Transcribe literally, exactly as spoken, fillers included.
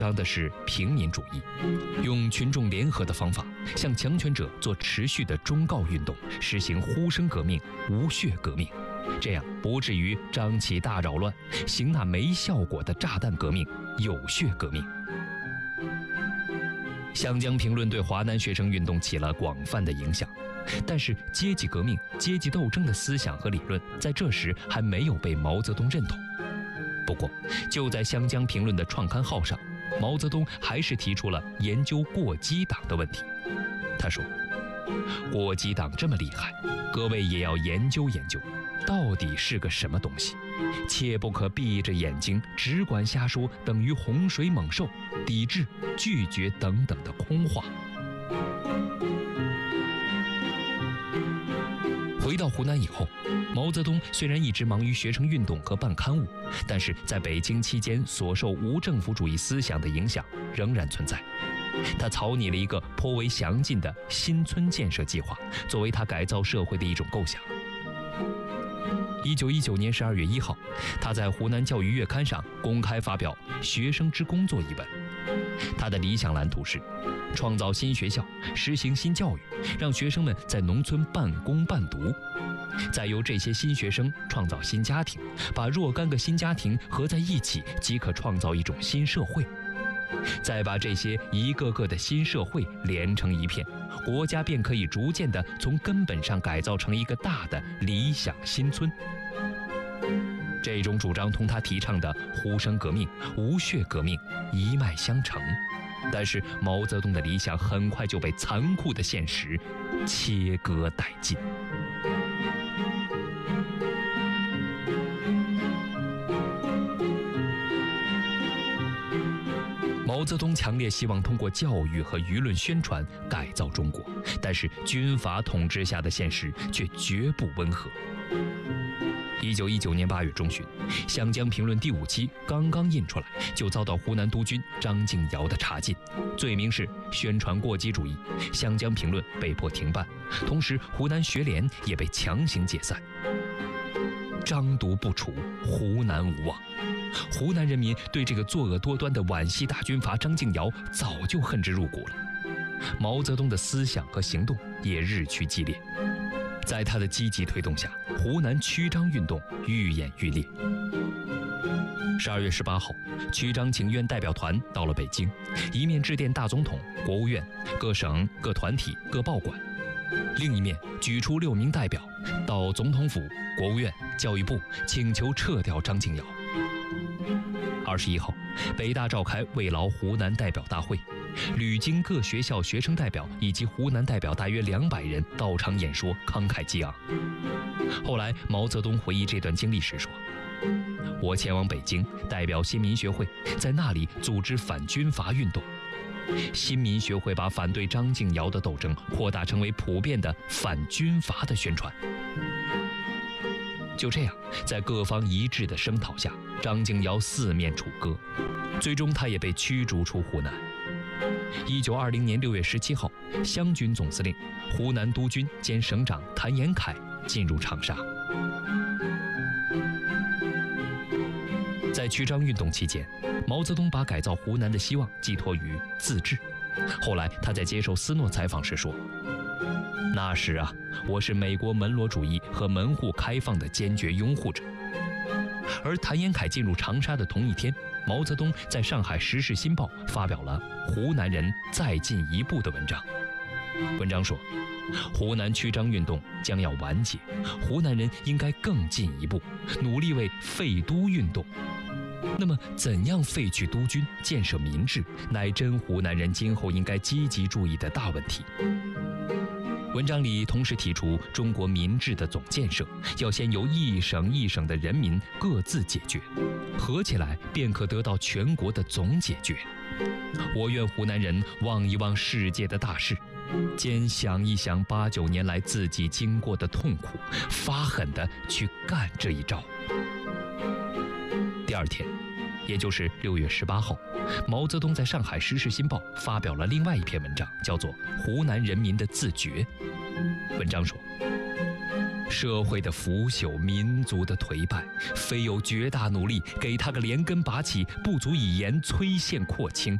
张的是平民主义，用群众联合的方法向强权者做持续的忠告运动，实行呼声革命、无血革命，这样不至于张起大扰乱，行那没效果的炸弹革命、有血革命。湘江评论对华南学生运动起了广泛的影响，但是阶级革命、阶级斗争的思想和理论在这时还没有被毛泽东认同。不过，就在湘江评论的创刊号上，毛泽东还是提出了研究过激党的问题。他说：“过激党这么厉害，各位也要研究研究，到底是个什么东西，切不可闭着眼睛只管瞎说等于洪水猛兽、抵制、拒绝等等的空话。”回到湖南以后，毛泽东虽然一直忙于学生运动和办刊物，但是在北京期间所受无政府主义思想的影响仍然存在。他草拟了一个颇为详尽的新村建设计划，作为他改造社会的一种构想。一九一九年十二月一号，他在湖南教育月刊上公开发表《学生之工作》一文。他的理想蓝图是创造新学校，实行新教育，让学生们在农村半工半读，再由这些新学生创造新家庭，把若干个新家庭合在一起，即可创造一种新社会，再把这些一个个的新社会连成一片，国家便可以逐渐地从根本上改造成一个大的理想新村。这种主张同他提倡的呼声革命、无血革命一脉相承，但是毛泽东的理想很快就被残酷的现实切割殆尽。毛泽东强烈希望通过教育和舆论宣传改造中国，但是军阀统治下的现实却绝不温和。一九一九年八月中旬，《湘江评论》第五期刚刚印出来，就遭到湖南督军张敬尧的查禁，罪名是宣传过激主义，《湘江评论》被迫停办，同时湖南学联也被强行解散。张毒不除，湖南无望。湖南人民对这个作恶多端的皖系大军阀张敬尧早就恨之入骨了。毛泽东的思想和行动也日趋激烈，在他的积极推动下，湖南驱张运动愈演愈烈。十二月十八号，驱张请愿代表团到了北京，一面致电大总统、国务院、各省、各团体、各报馆，另一面举出六名代表到总统府、国务院、教育部请求撤掉张敬尧。二十一号，北大召开慰劳湖南代表大会，旅京各学校学生代表以及湖南代表大约两百人到场演说，慷慨激昂。后来毛泽东回忆这段经历时说：“我前往北京，代表新民学会，在那里组织反军阀运动。新民学会把反对张敬尧的斗争扩大成为普遍的反军阀的宣传。”就这样，在各方一致的声讨下，张敬尧四面楚歌，最终他也被驱逐出湖南。一九二零年六月十七号，湘军总司令、湖南督军兼省长谭延闿进入长沙。在驱张运动期间，毛泽东把改造湖南的希望寄托于自治。后来他在接受斯诺采访时说：“那时啊，我是美国门罗主义和门户开放的坚决拥护者。”而谭延闿进入长沙的同一天，毛泽东在上海《时事新报》发表了《湖南人再进一步》的文章。文章说，湖南驱张运动将要完结，湖南人应该更进一步，努力为废都运动。那么，怎样废去督军，建设民治，乃真湖南人今后应该积极注意的大问题。文章里同时提出，中国民治的总建设要先由一省一省的人民各自解决，合起来便可得到全国的总解决。我愿湖南人望一望世界的大势，兼想一想八九年来自己经过的痛苦，发狠地去干这一招。第二天，也就是六月十八号，毛泽东在上海《时事新报》发表了另外一篇文章，叫做《湖南人民的自觉》。文章说， 社会的腐朽，民族的颓败，非有绝大努力给他个连根拔起，不足以言摧宪扩清。